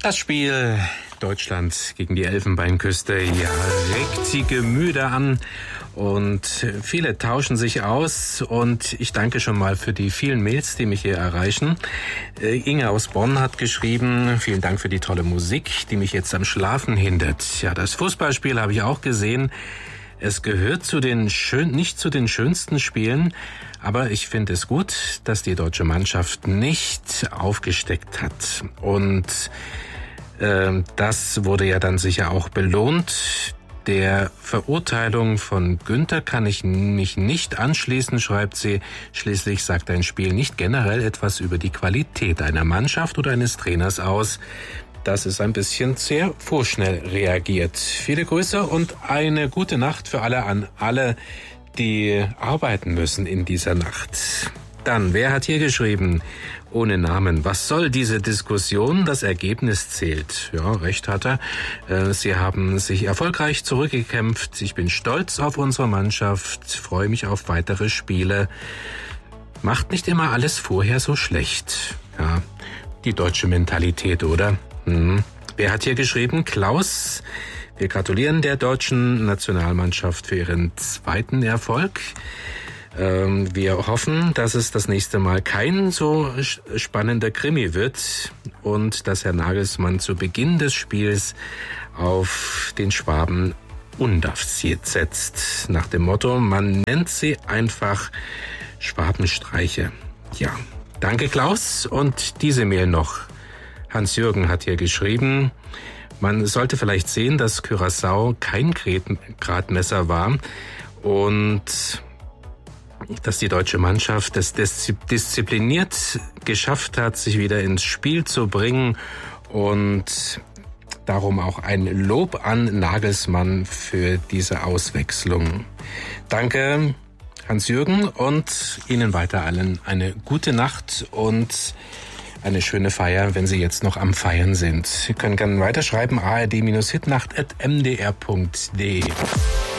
Das Spiel Deutschland gegen die Elfenbeinküste, regt die Gemüter an und viele tauschen sich aus und ich danke schon mal für die vielen Mails, die mich hier erreichen. Inge aus Bonn hat geschrieben, vielen Dank für die tolle Musik, die mich jetzt am Schlafen hindert. Ja, das Fußballspiel habe ich auch gesehen. Es gehört nicht zu den schönsten Spielen, aber ich finde es gut, dass die deutsche Mannschaft nicht aufgesteckt hat. Und das wurde ja dann sicher auch belohnt. Der Verurteilung von Günther kann ich mich nicht anschließen, schreibt sie. Schließlich sagt ein Spiel nicht generell etwas über die Qualität einer Mannschaft oder eines Trainers aus. Das ist ein bisschen sehr vorschnell reagiert. Viele Grüße und eine gute Nacht für alle, die arbeiten müssen in dieser Nacht. Dann, wer hat hier geschrieben? Ohne Namen. Was soll diese Diskussion? Das Ergebnis zählt. Ja, recht hat er. Sie haben sich erfolgreich zurückgekämpft. Ich bin stolz auf unsere Mannschaft. Freue mich auf weitere Spiele. Macht nicht immer alles vorher so schlecht. Ja, die deutsche Mentalität, oder? Wer hat hier geschrieben? Klaus. Wir gratulieren der deutschen Nationalmannschaft für ihren zweiten Erfolg. Wir hoffen, dass es das nächste Mal kein so spannender Krimi wird und dass Herr Nagelsmann zu Beginn des Spiels auf den Schwaben undafziert setzt. Nach dem Motto, man nennt sie einfach Schwabenstreiche. Ja, danke Klaus und diese Mail noch. Hans-Jürgen hat hier geschrieben, man sollte vielleicht sehen, dass Curaçao kein Gradmesser war und dass die deutsche Mannschaft es diszipliniert geschafft hat, sich wieder ins Spiel zu bringen und darum auch ein Lob an Nagelsmann für diese Auswechslung. Danke, Hans-Jürgen, und Ihnen weiter allen eine gute Nacht und eine schöne Feier, wenn Sie jetzt noch am Feiern sind. Sie können gerne weiterschreiben, ard-hitnacht@mdr.de.